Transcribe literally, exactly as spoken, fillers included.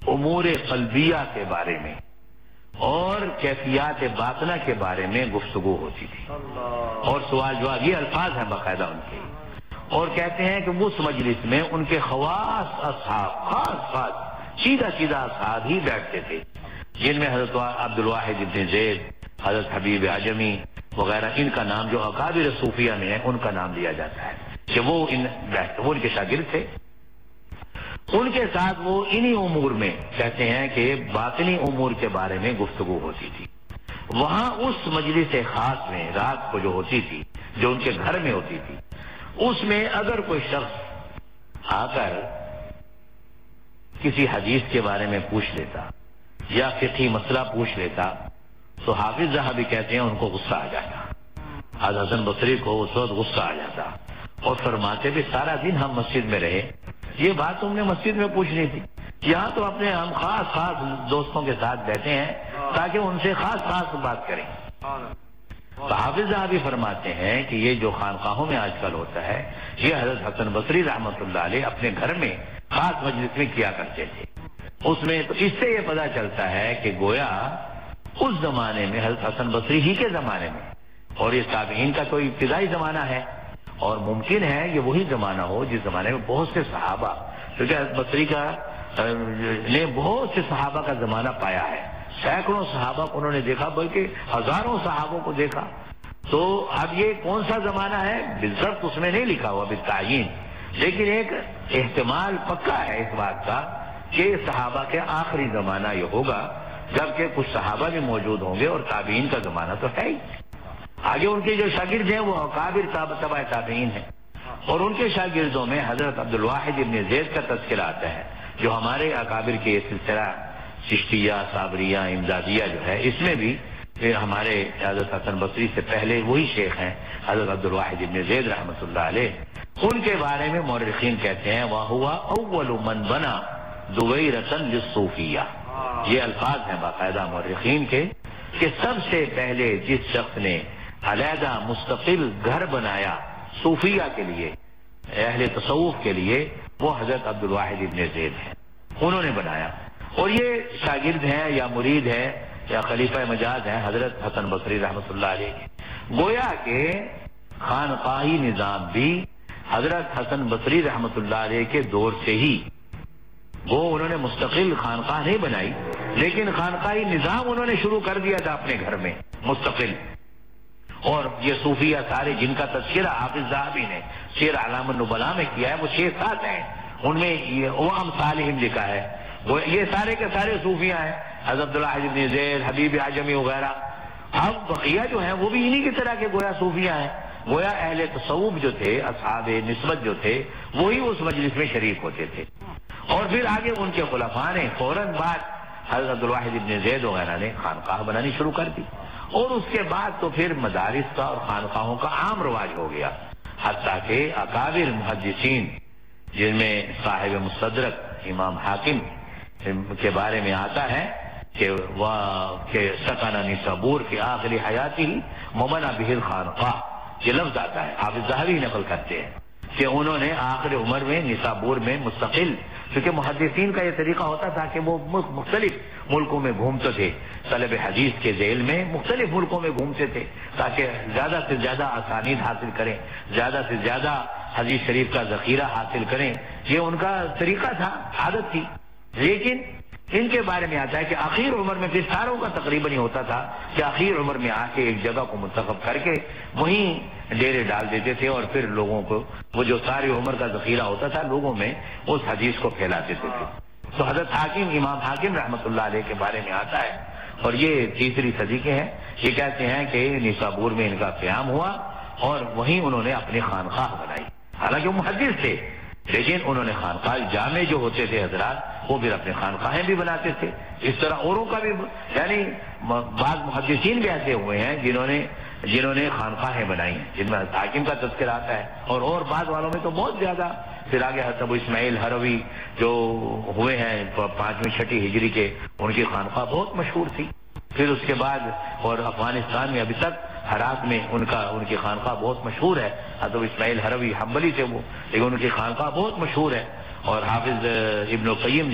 امور قلبیہ کے بارے میں اور کیفیات باطنہ کے بارے میں گفتگو ہوتی تھی، اور سوال جواب، یہ الفاظ ہیں باقاعدہ ان کے، اور کہتے ہیں کہ اس مجلس میں ان کے خواص اصحاب، خاص خاص سیدھا سیدھا اصحاب ہی بیٹھتے تھے، جن میں حضرت عبدالواحد ابن زید، حضرت حبیب عجمی وغیرہ، ان کا نام جو اکابر صوفیہ میں ہے ان کا نام لیا جاتا ہے کہ وہ ان بیٹھتے، وہ ان کے شاگرد تھے۔ ان کے ساتھ وہ انہی امور میں کہتے ہیں کہ باطنی امور کے بارے میں گفتگو ہوتی تھی۔ وہاں اس مجلس خاص میں رات کو جو ہوتی تھی، جو ان کے گھر میں ہوتی تھی، اس میں اگر کوئی شخص آ کر کسی حدیث کے بارے میں پوچھ لیتا یا فقہی مسئلہ پوچھ لیتا تو حافظ ذہبی کہتے ہیں ان کو غصہ آ جاتا، حضرت حسن بصری کو اس وقت غصہ آ جاتا اور فرماتے بھی سارا دن ہم مسجد میں رہے، یہ بات تم نے مسجد میں پوچھنی تھی، یہاں تو اپنے ہم خاص خاص دوستوں کے ساتھ بیٹھے ہیں تاکہ ان سے خاص خاص بات کریں۔ تو حافظ ذہبی فرماتے ہیں کہ یہ جو خانقاہوں میں آج کل ہوتا ہے، یہ حضرت حسن بصری رحمۃ اللہ علیہ اپنے گھر میں خاص مجلس میں کیا کرتے تھے۔ اس میں تو اس سے یہ پتہ چلتا ہے کہ گویا اس زمانے میں حضرت حسن بصری ہی کے زمانے میں، اور یہ تابعین کا تو ابتدائی زمانہ ہے، اور ممکن ہے یہ وہی زمانہ ہو جس زمانے میں بہت سے صحابہ، کیونکہ حضرت بصری کا نے بہت سے صحابہ کا زمانہ پایا ہے، سینکڑوں صحابہ کو انہوں نے دیکھا، بلکہ ہزاروں صحابوں کو دیکھا۔ تو اب یہ کون سا زمانہ ہے بالضبط اس میں نہیں لکھا ہوا بالتعیین، لیکن ایک احتمال پکا ہے اس بات کا کہ صحابہ کے آخری زمانہ یہ ہوگا، جبکہ کچھ صحابہ بھی موجود ہوں گے اور تابعین کا زمانہ تو ہے ہی۔ آگے ان کے جو شاگرد ہیں وہ اکابر تبع تابعین ہیں، اور ان کے شاگردوں میں حضرت عبدالواحد ابن زید کا تذکرہ آتا ہے، جو ہمارے اکابر کے یہ سلسلہ چشتیہ، صابریہ، امدادیہ جو ہے، اس میں بھی ہمارے حضرت حسن بصری سے پہلے وہی شیخ ہیں حضرت عبدالواحد ابن زید رحمۃ اللہ علیہ۔ ان کے بارے میں مورخین کہتے ہیں وَهُوَ أَوَّلُ مَنْ بَنَا دُوَيْرَةً لِلصُّوفِيَّةِ، یہ الفاظ ہیں باقاعدہ مورخین کے کہ سب سے پہلے جس شخص نے علیحدہ مستقل گھر بنایا صوفیہ کے لیے، اہل تصوف کے لیے، وہ حضرت عبدالواحد ابن زید ہیں، انہوں نے بنایا، اور یہ شاگرد ہیں یا مرید ہیں یا خلیفہ مجاز ہیں حضرت حسن بصری رحمۃ اللہ علیہ کے۔ گویا کہ خانقاہی نظام بھی حضرت حسن بصری رحمۃ اللہ علیہ کے دور سے ہی، وہ انہوں نے مستقل خانقاہ نہیں بنائی، لیکن خانقاہی نظام انہوں نے شروع کر دیا تھا اپنے گھر میں مستقل۔ اور یہ صوفیہ سارے جن کا تذکرہ حافظ ذہبی نے سیر اعلام النبلاء میں کیا ہے، وہ چھ سات ہیں، ان میں وہ امثالہم لکھا ہے، وہ یہ سارے کے سارے صوفیہ ہیں، حضرت عبدالواحد ابن زید، حبیب عجمی وغیرہ۔ اب بقیہ جو ہیں وہ بھی انہی کی طرح کے گویا صوفیہ ہیں، گویا اہل تصوف جو تھے، اصحاب نسبت جو تھے، وہی اس مجلس میں شریک ہوتے تھے۔ اور پھر آگے ان کے خلفاء نے فوراً بعد حضرت عبدالواحد ابن زید وغیرہ نے خانقاہ بنانی شروع کر دی، اور اس کے بعد تو پھر مدارس کا اور خانقاہوں کا عام رواج ہو گیا، حتیٰ کہ اکابر محدثین جن میں صاحب مستدرک امام حاکم کے بارے میں آتا ہے کہ وہ کہ سکن نیسابور کے آخری حیاتی ممنع بہ الخانقاہ، یہ لفظ آتا ہے، حافظ ذہبی نقل کرتے ہیں کہ انہوں نے آخر عمر میں نیسابور میں مستقل، کیونکہ محدثین کا یہ طریقہ ہوتا تھا کہ وہ مختلف ملکوں میں گھومتے تھے، طلب حدیث کے ذیل میں مختلف ملکوں میں گھومتے تھے تاکہ زیادہ سے زیادہ اسانید حاصل کریں، زیادہ سے زیادہ حدیث شریف کا ذخیرہ حاصل کریں، یہ ان کا طریقہ تھا، عادت تھی۔ لیکن ان کے بارے میں آتا ہے کہ آخر عمر میں پھر ساروں کا تقریباً ہی ہوتا تھا کہ آخر عمر میں آ کے ایک جگہ کو منتخب کر کے وہیں ڈیرے ڈال دیتے تھے، اور پھر لوگوں کو وہ جو ساری عمر کا ذخیرہ ہوتا تھا لوگوں میں اس حدیث کو پھیلا دیتے تھے۔ تو حضرت حاکم امام حاکم رحمۃ اللہ علیہ کے بارے میں آتا ہے، اور یہ تیسری صدی کے ہیں، یہ کہتے ہیں کہ نیسابور میں ان کا قیام ہوا اور وہیں انہوں نے اپنی خانقاہ بنائی، حالانکہ وہ محدث تھے، لیکن انہوں نے خانقاہ جامع جو ہوتے تھے حضرات وہ پھر اپنے خانقاہیں بھی بناتے تھے۔ اس طرح اوروں کا بھی، یعنی بعض محدثین بھی ایسے ہوئے ہیں جنہوں نے جنہوں نے خانقاہیں بنائی ہیں، جن میں حاکم کا تذکرہ آتا ہے، اور اور بعض والوں میں تو بہت زیادہ۔ پھر آگے حضرت ابو اسماعیل ہروی جو ہوئے ہیں پانچویں چھٹی ہجری کے، ان کی خانقاہ بہت مشہور تھی۔ پھر اس کے بعد اور افغانستان میں ابھی تک ہرات میں ان کا ان کی خانقاہ بہت مشہور ہے، حضرت اسماعیل ہروی حنبلی تھے وہ، لیکن ان کی خانقاہ بہت مشہور ہے۔ اور حافظ ابن القیم